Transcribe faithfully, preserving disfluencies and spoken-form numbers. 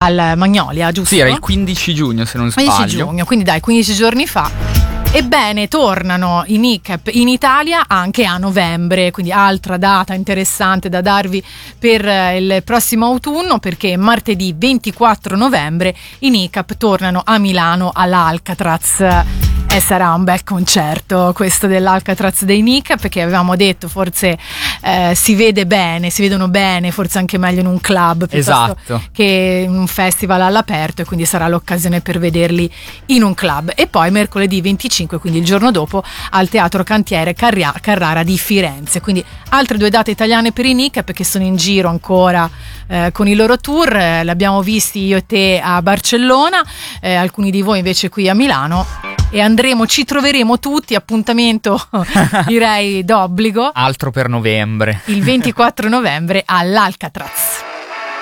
al Magnolia, giusto? Sì, era il quindici giugno se non sbaglio. quindici giugno, quindi dai, quindici giorni fa. Ebbene, tornano i N I C A P in Italia anche a novembre, quindi altra data interessante da darvi per il prossimo autunno, perché martedì ventiquattro novembre i N I C A P tornano a Milano all'Alcatraz. E sarà un bel concerto questo dell'Alcatraz dei N I C A P, perché avevamo detto forse eh, si vede bene, si vedono bene, forse anche meglio in un club piuttosto esatto. che in un festival all'aperto, e quindi sarà l'occasione per vederli in un club. E poi mercoledì venticinque, quindi il giorno dopo, al Teatro Cantiere Carria- Carrara di Firenze. Quindi altre due date italiane per i N I C A P che sono in giro ancora eh, con i loro tour. Eh, li abbiamo visti io e te a Barcellona, eh, alcuni di voi invece qui a Milano, e andremo, ci troveremo tutti, appuntamento direi d'obbligo, altro per novembre, il ventiquattro novembre all'Alcatraz.